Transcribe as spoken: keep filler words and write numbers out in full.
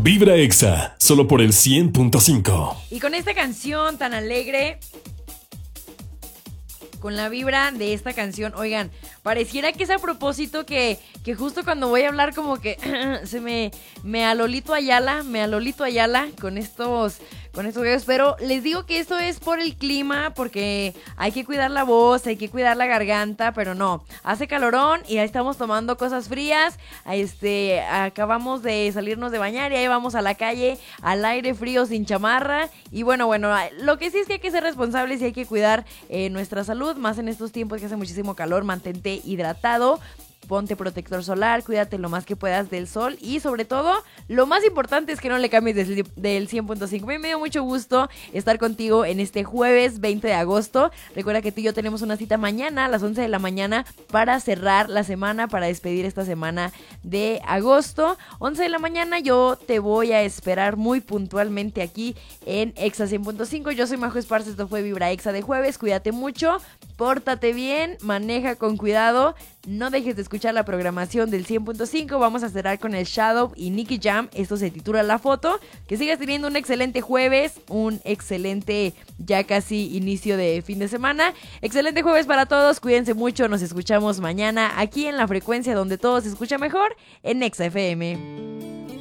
Vibra Exa, solo por el cien punto cinco. Y con esta canción tan alegre, con la vibra de esta canción, oigan, pareciera que es a propósito que, que justo cuando voy a hablar como que se me, me alolito Ayala, me alolito Ayala con estos... Con estos videos, pero les digo que esto es por el clima, porque hay que cuidar la voz, hay que cuidar la garganta, pero no, hace calorón y ahí estamos tomando cosas frías, este, acabamos de salirnos de bañar y ahí vamos a la calle, al aire frío sin chamarra, y bueno, bueno, lo que sí es que hay que ser responsables y hay que cuidar eh, nuestra salud, más en estos tiempos que hace muchísimo calor, mantente hidratado. Ponte protector solar, cuídate lo más que puedas del sol y sobre todo, lo más importante es que no le cambies del, del cien punto cinco. Me dio mucho gusto estar contigo en este jueves veinte de agosto. Recuerda que tú y yo tenemos una cita mañana a las once de la mañana para cerrar la semana, para despedir esta semana de agosto. once de la mañana yo te voy a esperar muy puntualmente aquí en Exa cien punto cinco. Yo soy Majo Esparza, esto fue Vibra Exa de jueves. Cuídate mucho, pórtate bien, maneja con cuidado. No dejes de escuchar la programación del cien punto cinco. Vamos a cerrar con el Shadow y Nicky Jam. Esto se titula La Foto. Que sigas teniendo un excelente jueves, un excelente ya casi inicio de fin de semana. Excelente jueves para todos. Cuídense mucho. Nos escuchamos mañana aquí en la frecuencia donde todo se escucha mejor, en Exa F M.